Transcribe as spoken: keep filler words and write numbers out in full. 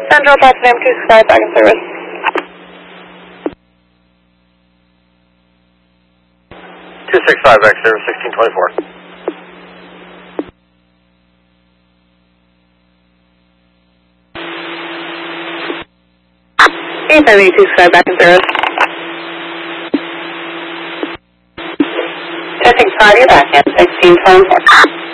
Central Platinum two six five back in service. two six five back service, sixteen twenty-four. eight seven eight two six five back in service. two six five, you're back in, sixteen twenty-four.